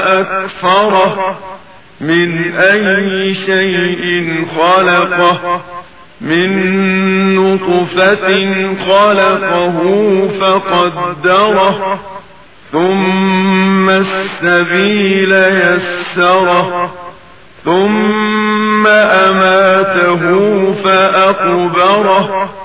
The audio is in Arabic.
أكفره من أي شيء خلقه من نطفة خلقه فقدره ثم السبيل يسره ثم أماته فأقبره